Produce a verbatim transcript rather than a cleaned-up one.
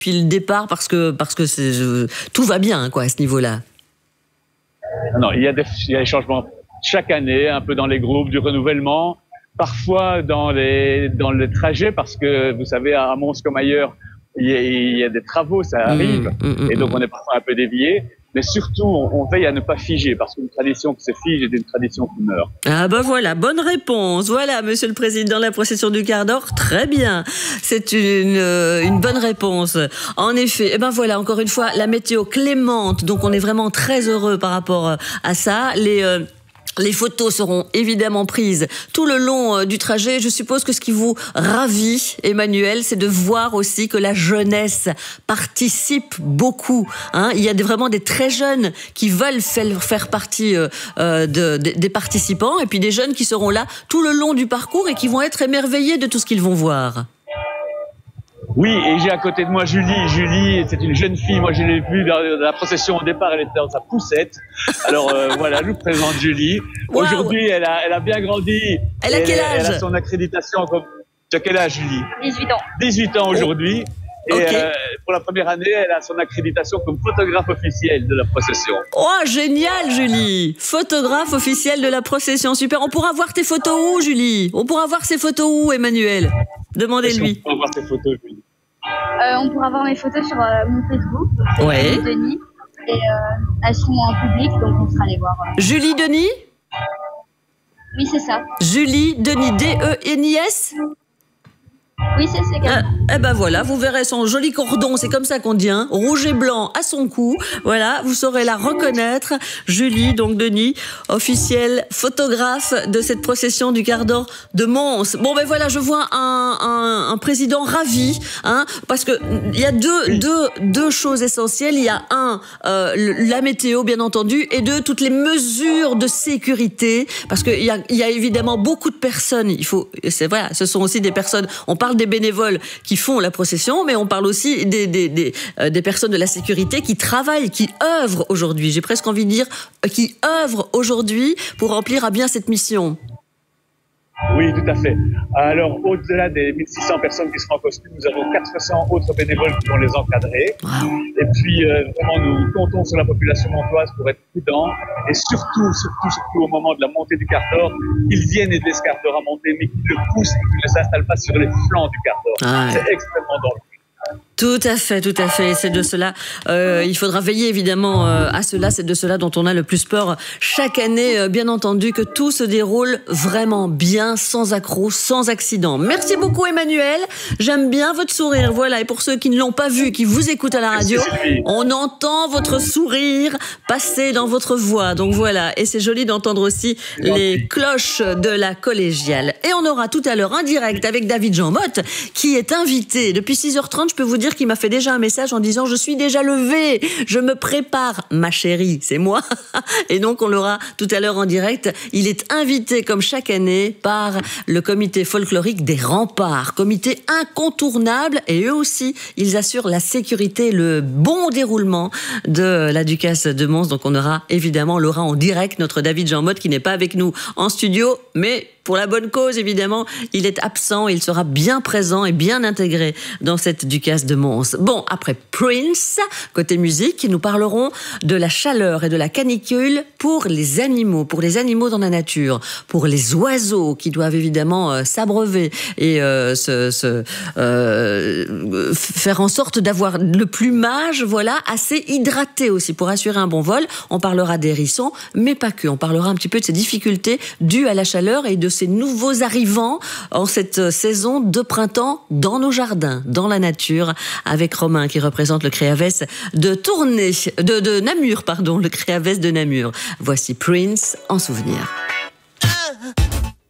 puis le départ parce que, parce que c'est, euh, tout va bien, quoi, à ce niveau-là. Non, il y a des, il y a des changements chaque année, un peu dans les groupes, du renouvellement, parfois dans les, dans les trajets, parce que vous savez, à Mons comme ailleurs, il y a, il y a des travaux, ça arrive, mmh, mmh, et donc on est parfois un peu dévié. Mais surtout, on, on veille à ne pas figer, parce qu'une tradition qui se fige est une tradition qui meurt. Ah ben voilà, bonne réponse. Voilà, Monsieur le Président, la procession du quart d'or, très bien. C'est une, une bonne réponse. En effet, eh ben voilà, encore une fois, la météo clémente, donc on est vraiment très heureux par rapport à ça. Les... Euh Les photos seront évidemment prises tout le long du trajet. Je suppose que ce qui vous ravit, Emmanuel, c'est de voir aussi que la jeunesse participe beaucoup. Hein. Il y a vraiment des très jeunes qui veulent faire partie euh, de, de, des participants, et puis des jeunes qui seront là tout le long du parcours et qui vont être émerveillés de tout ce qu'ils vont voir. Oui, et j'ai à côté de moi Julie. Julie, c'est une jeune fille. Moi, je l'ai vue dans la procession au départ. Elle était dans sa poussette. Alors euh, voilà, je vous présente Julie. Wow. Aujourd'hui, elle a, elle a bien grandi. Elle a quel âge? Elle a son accréditation. Comme... Tu as quel âge, Julie? dix-huit ans. dix-huit ans aujourd'hui. Oh. Et okay. euh, pour la première année, elle a son accréditation comme photographe officielle de la procession. Oh, génial, Julie! Photographe officielle de la procession. Super. On pourra voir tes photos où, Julie? On pourra voir ses photos où, Emmanuel? Demandez-lui. On pourra voir tes photos, Julie. Euh, on pourra voir mes photos sur euh, mon Facebook. Ouais. Julie Denis. Et euh, elles seront en public, donc on sera allé voir. Euh... Julie Denis? Oui, c'est ça. Julie Denis, D E N I S? Oui, c'est c'est ah, Eh ben voilà, vous verrez son joli cordon, c'est comme ça qu'on dit, hein, rouge et blanc à son cou. Voilà, vous saurez la reconnaître. Julie, donc Denis, officielle photographe de cette procession du quart d'or de Mons. Bon ben voilà, je vois un, un, un président ravi, hein, parce que il y a deux, oui. deux, deux choses essentielles. Il y a un, euh, la météo, bien entendu, et deux, toutes les mesures de sécurité, parce qu'il y a, il y a évidemment beaucoup de personnes. Il faut, c'est vrai, ce sont aussi des personnes. On parle des bénévoles qui font la procession, mais on parle aussi des, des, des, euh, des personnes de la sécurité qui travaillent, qui œuvrent aujourd'hui. J'ai presque envie de dire euh, qui œuvrent aujourd'hui pour remplir à bien cette mission. Oui, tout à fait. Alors, au-delà des mille six cents personnes qui seront en costume, nous avons quatre cents autres bénévoles qui vont les encadrer. Wow. Et puis, euh, vraiment, nous comptons sur la population montoise pour être prudents. Et surtout, surtout, surtout au moment de la montée du quart d'or, qu'ils viennent aider ce quart d'or à monter, mais qu'ils le poussent et qu'ils ne s'installent pas sur les flancs du quart d'or. Ah ouais. C'est extrêmement dangereux. Tout à fait, tout à fait. C'est de cela. Euh, il faudra veiller évidemment euh, à cela. C'est de cela dont on a le plus peur chaque année. Euh, bien entendu, que tout se déroule vraiment bien, sans accroc, sans accident. Merci beaucoup, Emmanuel. J'aime bien votre sourire. Voilà. Et pour ceux qui ne l'ont pas vu, qui vous écoutent à la radio, on entend votre sourire passer dans votre voix. Donc voilà. Et c'est joli d'entendre aussi les cloches de la collégiale. Et on aura tout à l'heure un direct avec David Jean Motte, qui est invité depuis six heures trente. Je peux vous dire qu'il m'a fait déjà un message en disant « Je suis déjà levé, je me prépare, ma chérie, c'est moi ». Et donc on l'aura tout à l'heure en direct. Il est invité comme chaque année par le comité folklorique des Remparts, comité incontournable, et eux aussi, ils assurent la sécurité, le bon déroulement de la Ducasse de Mons. Donc on aura évidemment, on l'aura en direct, notre David Jean Motte qui n'est pas avec nous en studio, mais pour la bonne cause, évidemment, il est absent, il sera bien présent et bien intégré dans cette Ducasse de Mons. Bon, après Prince, côté musique, nous parlerons de la chaleur et de la canicule pour les animaux, pour les animaux dans la nature, pour les oiseaux qui doivent évidemment euh, s'abreuver et euh, se, se, euh, faire en sorte d'avoir le plumage, voilà, assez hydraté aussi pour assurer un bon vol. On parlera des hérissons, mais pas que. On parlera un petit peu de ces difficultés dues à la chaleur et de ces nouveaux arrivants en cette saison de printemps dans nos jardins, dans la nature, avec Romain qui représente le Créavès de Tournai, de, de Namur, pardon, le Créavès de Namur. Voici Prince en souvenir.